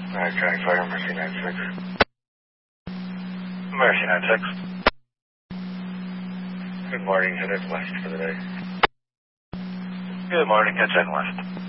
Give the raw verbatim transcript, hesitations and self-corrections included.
Alright, Johnny Fire, Mercy nine six. Mercy nine six. Good morning, headed west for the day. Good morning, headed west.